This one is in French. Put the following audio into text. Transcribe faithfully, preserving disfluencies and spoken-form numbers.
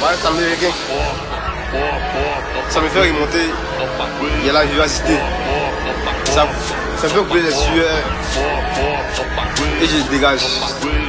paraît américain. Ça me fait remonter. Il y a la vivacité. Ça, ça fait couler les sueurs. Et je dégage.